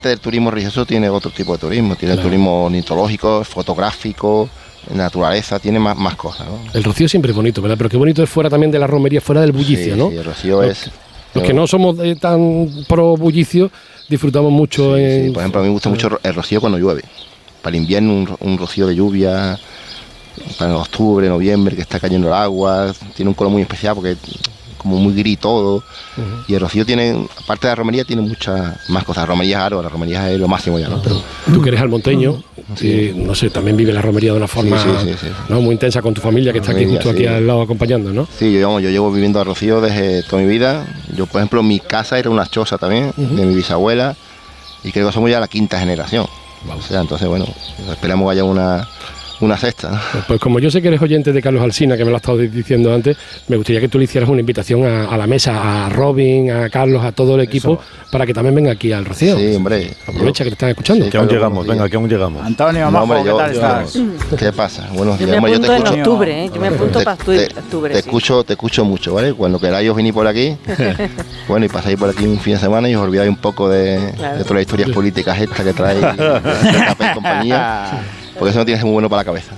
El turismo religioso tiene otro tipo de turismo, tiene el turismo ornitológico, fotográfico, naturaleza, tiene más cosas, ¿no? El rocío siempre es bonito, ¿verdad? Pero qué bonito es fuera también de la romería, fuera del bullicio, ¿no? Sí, el rocío Los que no somos tan pro bullicio, disfrutamos mucho. Sí, por ejemplo, a mí me gusta mucho el rocío cuando llueve. Para el invierno un rocío de lluvia, para octubre, noviembre, que está cayendo el agua, tiene un color muy especial porque como muy gris todo. Y el rocío tiene, aparte de la romería, tiene muchas más cosas. La romería es aro, la romería es lo máximo ya, ¿no? Pero tú que eres almonteño, no sé, también vive la romería de una forma sí. ¿no? muy intensa con tu familia, que está aquí justo aquí al lado acompañando, ¿no? Sí, yo llevo viviendo a Rocío desde toda mi vida. Yo, por ejemplo, mi casa era una choza también, de mi bisabuela, y creo que somos ya la 5ª generación. O sea, entonces, bueno, esperamos que haya una sexta. Pues como yo sé que eres oyente de Carlos Alsina, que me lo has estado diciendo antes, me gustaría que tú le hicieras una invitación a la mesa, a Robin, a Carlos, a todo el equipo, para que también venga aquí al Rocío. Sí, hombre. Aprovecha que te están escuchando. Sí, que aún llegamos, venga, que aún llegamos. Antonio, Majo, ¿qué tal estás? ¿Qué pasa? Buenos días. Yo me apunto en octubre, ¿eh? Yo me apunto para octubre. Te escucho mucho, ¿vale? Cuando queráis venir por aquí, bueno, y pasáis por aquí un fin de semana y os olvidáis un poco de todas las historias políticas estas que trae Café y compañía. Porque eso no tiene muy bueno para la cabeza.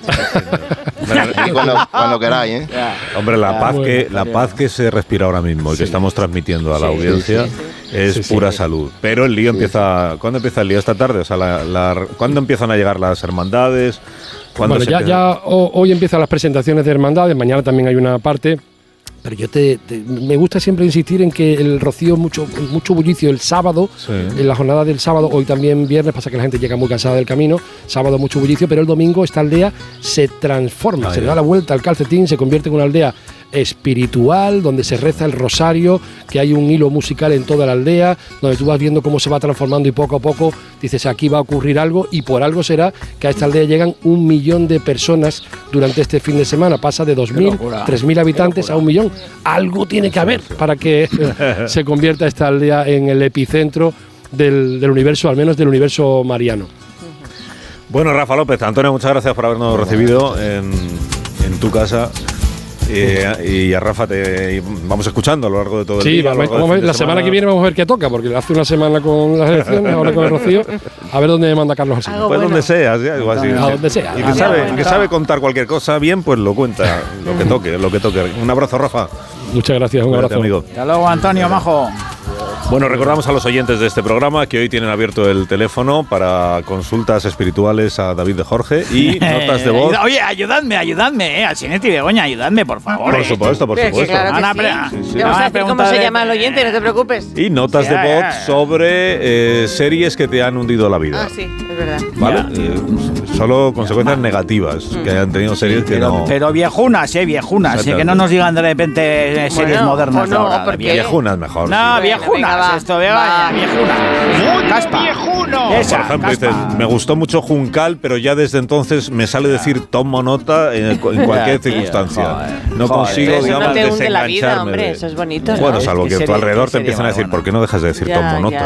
cuando queráis, ¿eh? Hombre, la paz que se respira ahora mismo y que estamos transmitiendo a la audiencia es pura salud. Pero el lío empieza... ¿Cuándo empieza el lío? ¿Esta tarde? O sea, ¿cuándo empiezan a llegar las hermandades? Bueno, ya hoy empiezan las presentaciones de hermandades, mañana también hay una parte. Pero yo me gusta siempre insistir en que el rocío, mucho bullicio el sábado, en la jornada del sábado, hoy también viernes, pasa que la gente llega muy cansada del camino, sábado mucho bullicio, pero el domingo esta aldea se transforma, se le da la vuelta al calcetín, se convierte en una aldea espiritual, donde se reza el rosario, que hay un hilo musical en toda la aldea, donde tú vas viendo cómo se va transformando y poco a poco dices, aquí va a ocurrir algo, y por algo será que a esta aldea llegan 1 millón de personas durante este fin de semana, pasa de 2.000, 3.000 habitantes a 1 millón. Algo tiene que haber para que se convierta esta aldea en el epicentro del universo, al menos del universo mariano. Bueno, Rafa López, Antonio, muchas gracias por habernos recibido en tu casa. Y a Rafa te vamos escuchando a lo largo de todo el día. Vamos a ver, la semana que viene vamos a ver qué toca, porque hace una semana con las elecciones, ahora con el Rocío, a ver dónde me manda Carlos Alsina. Pues donde sea, algo así. A donde sea. Y que sabe contar cualquier cosa bien, pues lo cuenta, lo que toque. Un abrazo, Rafa. Muchas gracias, un abrazo. Amigo. Hasta luego, Antonio, Majo. Bueno, recordamos a los oyentes de este programa que hoy tienen abierto el teléfono para consultas espirituales a David de Jorge y notas de voz. Oye, ayudadme, al Sineti de Begoña, ayudadme, por favor. Por supuesto. Claro que sí. Te vamos a decir cómo se llama el oyente, no te preocupes. Y notas de voz sobre series que te han hundido la vida. Ah, sí, es verdad. ¿Vale? Solo consecuencias negativas que hayan tenido series que no... Pero viejunas, que no nos digan de repente series modernas. No, ahora, porque... Viejunas mejor. No, sí. viejunas. Esto, viejunas. Caspa. Por ejemplo, dices, me gustó mucho Juncal, pero ya desde entonces me sale decir tomo nota en cualquier circunstancia. No consigo, eso digamos, no te hunde la vida, desengancharme. hombre, eso es bonito. Bueno, ¿no? salvo que a tu alrededor te empiezan a decir, ¿por qué no dejas de decir tomo nota?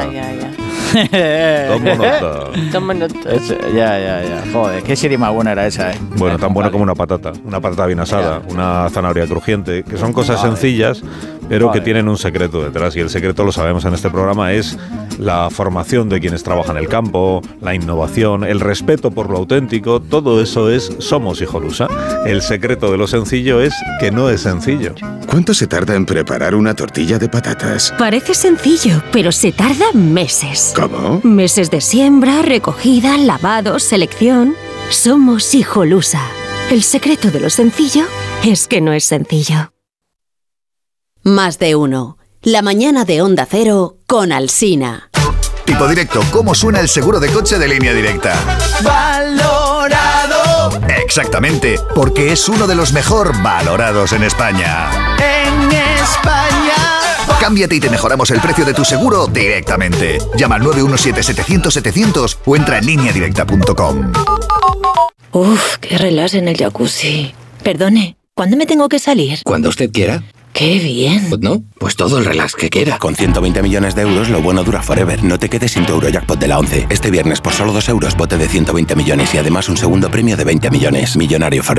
Tomo nota. Ya. Joder, qué serie más buena era esa, ¿eh? Bueno, tan buena como una patata bien asada, una zanahoria crujiente, que son cosas sencillas, pero que tienen un secreto detrás, y el secreto, lo sabemos en este programa, es la formación de quienes trabajan en el campo, la innovación, el respeto por lo auténtico. Todo eso es Somos Hijolusa. El secreto de lo sencillo es que no es sencillo. ¿Cuánto se tarda en preparar una tortilla de patatas? Parece sencillo, pero se tarda meses. ¿Cómo? Meses de siembra, recogida, lavado, selección. Somos Hijolusa. El secreto de lo sencillo es que no es sencillo. Más de uno. La mañana de Onda Cero con Alsina. Tipo Directo, ¿cómo suena el seguro de coche de Línea Directa? ¡Valorado! Exactamente, porque es uno de los mejor valorados en España. ¡En España! Cámbiate y te mejoramos el precio de tu seguro directamente. Llama al 917-700-700 o entra en lineadirecta.com. Uf, qué relax en el jacuzzi. Perdone, ¿cuándo me tengo que salir? Cuando usted quiera. ¡Qué bien! ¿No? Pues todo el relax que quiera. Con 120 millones de euros, lo bueno dura forever. No te quedes sin tu Eurojackpot de la 11. Este viernes, por solo 2 euros, bote de 120 millones y además un segundo premio de 20 millones. Millonario forever.